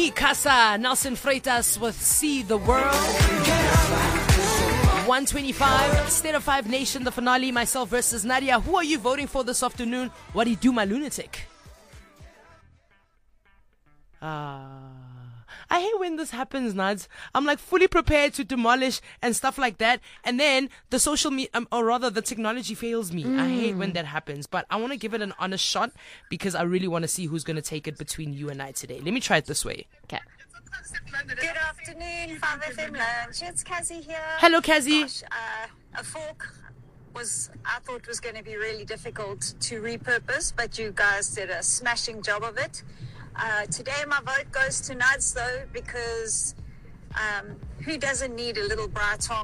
Casa, Nelson Freitas with See the World. 125, State of Five Nation, the finale, myself versus Nadia. Who are you voting for this afternoon? What do you do, my lunatic? I hate when this happens, Nads. I'm like fully prepared to demolish and stuff like that. And then the social media, or rather the technology fails me. I hate when that happens. But I want to give it an honest shot because I really want to see who's going to take it between you and I today. Let me try it this way. Okay. Good afternoon, 5FM Lunch. It's Cassie here. Hello, Cassie. Gosh, a fork I thought was going to be really difficult to repurpose, but you guys did a smashing job of it. Today my vote goes to Nuds though, because who doesn't need a little braai